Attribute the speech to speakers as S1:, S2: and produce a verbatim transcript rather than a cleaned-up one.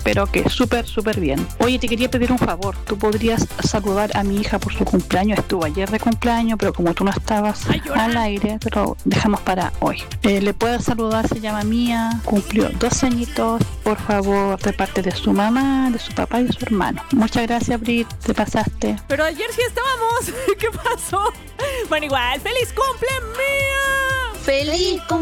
S1: espero que súper, súper bien. Oye, te quería pedir un favor. ¿Tú podrías saludar a mi hija por su cumpleaños? Estuvo ayer de cumpleaños, pero como tú no estabas al aire, te lo dejamos para hoy. Eh, ¿Le puedes saludar? Se llama Mía, cumplió doce añitos, por favor, de parte de su mamá, de su papá y de su hermano. Muchas gracias, Brit, te pasaste.
S2: Pero ayer sí estábamos. ¿Qué pasó? Bueno, igual, ¡feliz cumple, Mía!
S3: ¡Feliz cumpleaños!